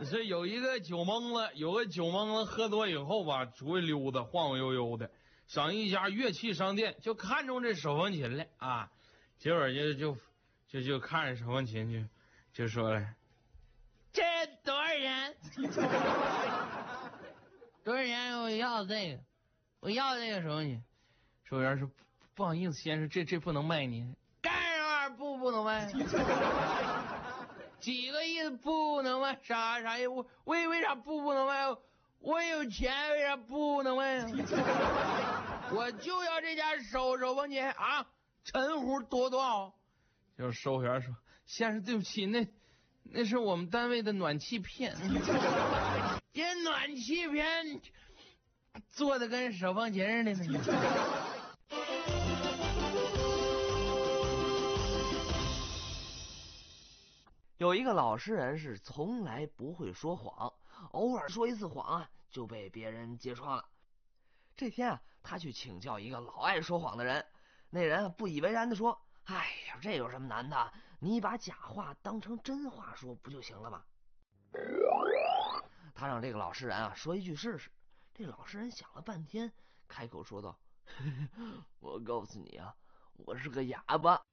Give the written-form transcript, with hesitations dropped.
是有个酒蒙子喝多以后吧，出去溜达，晃晃悠悠的，上一家乐器商店，就看中这手风琴了啊。结果就看着手风琴，就说了：“这多少钱？多少钱？我要这个，我要这个手风琴。”售货员说：“不好意思，先生，这不能卖您。干啥玩意儿不能卖？几个意思不能卖？啥意思？为啥不能卖？我有钱，为啥不能卖啊？我就要这家手风琴啊！陈胡多少？”就是售货员说：“先生，对不起，那是我们单位的暖气片。这暖气片做的跟手风琴似的呢。” 有一个老实人是从来不会说谎，偶尔说一次谎啊，就被别人揭穿了。这天啊，他去请教一个老爱说谎的人，那人不以为然地说：“哎呀，这有什么难的？你把假话当成真话说不就行了吗？”他让这个老实人啊说一句试试。这老实人想了半天，开口说道：“我告诉你啊，我是个哑巴。”